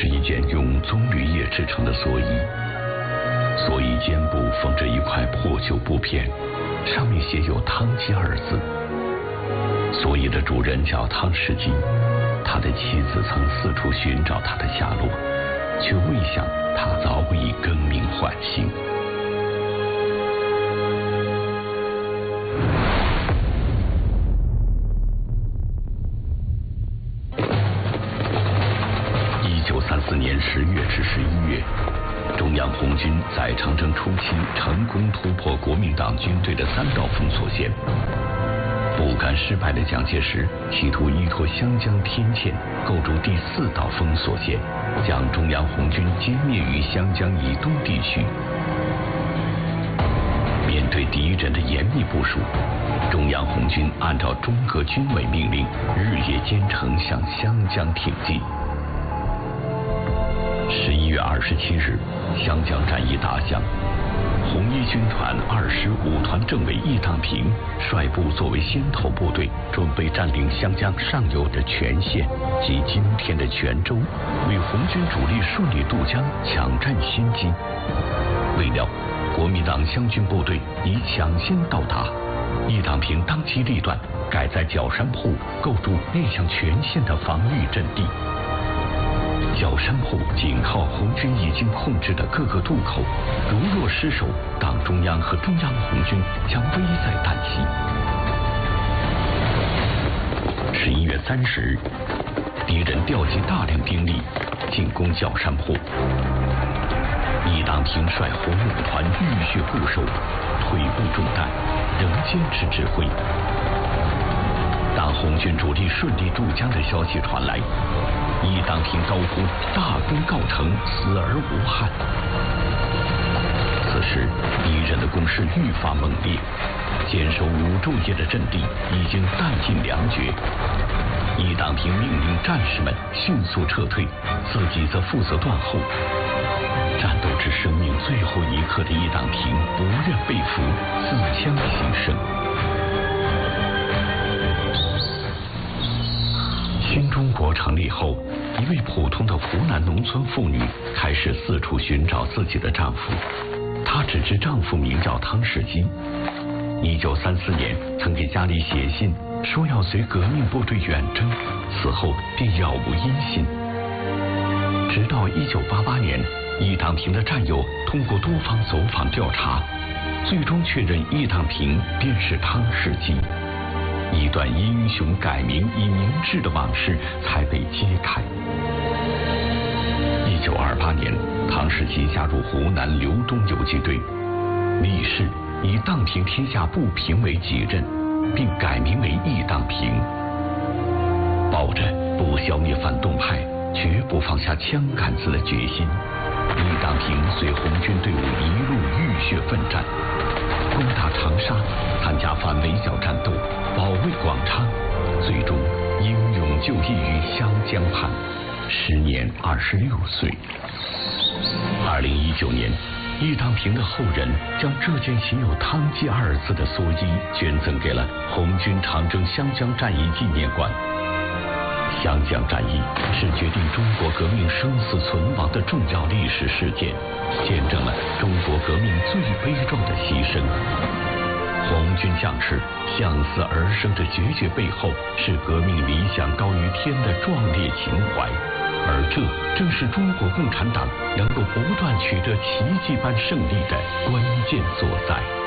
是一件用棕榈叶制成的蓑衣，蓑衣肩部缝着一块破旧布片，上面写有汤鸡二字。蓑衣的主人叫汤世基，他的妻子曾四处寻找他的下落，却未想他早已更名换姓。1934年10月至11月，中央红军在长征初期成功突破国民党军队的3道封锁线。不甘失败的蒋介石企图依托湘江天堑构筑第4道封锁线，将中央红军歼灭于湘江以东地区。面对敌人的严密部署，中央红军按照中革军委命令，日夜兼程向湘江挺进。11月27日，湘江战役打响。红一军团2师5团政委易当平率部作为先头部队，准备占领湘江上游的全县及今天的全州，为红军主力顺利渡江抢占先机。未料国民党湘军部队已抢先到达，易当平当机立断，改在角山铺构筑面向全县的防御阵地。角山铺紧靠红军已经控制的各个渡口，如若失守，党中央和中央红军将危在旦夕。11月30日，敌人调集大量兵力进攻角山铺，易当平率红5团浴血固守，腿部中弹，仍坚持指挥。当红军主力顺利渡江的消息传来，易当平高呼大功告成，死而无憾。此时敌人的攻势愈发猛烈，坚守5昼夜的阵地已经弹尽粮绝。易当平命令战士们迅速撤退，自己则负责断后。战斗至生命最后一刻的易当平不愿被俘，自枪牺牲。新中国成立后，一位普通的湖南农村妇女开始四处寻找自己的丈夫。她只知丈夫名叫汤世基，1934年曾给家里写信说要随革命部队远征，此后便杳无音信。直到1988年，易当平的战友通过多方走访调查，最终确认易当平便是汤世基。一段英雄改名以明志的往事才被揭开。1928年，汤世基加入湖南刘东游击队，立誓以荡平天下不平为己任，并改名为易当平。抱着不消灭反动派，绝不放下枪杆子的决心，易当平随红军队伍一路浴血奋战，攻打长沙，参加反围剿战斗，保卫广昌，最终英勇就义于湘江畔，时年26岁。2019年，易当平的后人将这件写有汤鸡2字的蓑衣捐赠给了红军长征湘江战役纪念馆。湘江战役是决定中国革命生死存亡的重要历史事件，见证了中国革命最悲壮的牺牲。红军将士向死而生的决绝背后，是革命理想高于天的壮烈情怀，而这正是中国共产党能够不断取得奇迹般胜利的关键所在。